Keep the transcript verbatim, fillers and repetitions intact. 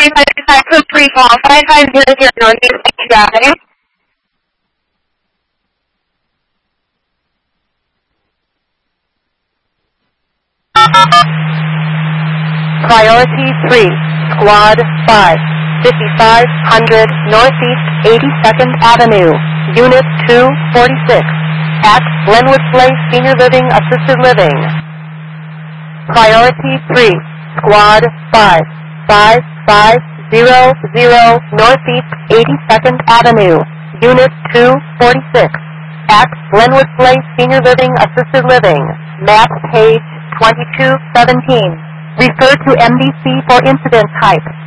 forty-five five code three call five five zero zero Northeast Drive. Priority three, Squad five, fifty-five hundred Northeast eighty-second Avenue, Unit two forty-six, at Glenwood Place Senior Living Assisted Living. Priority three, Squad five, five five zero zero Northeast eighty-second Avenue, Unit two forty-six, at Glenwood Place Senior Living Assisted Living, map page twenty-two seventeen. Refer to M D C for incident type.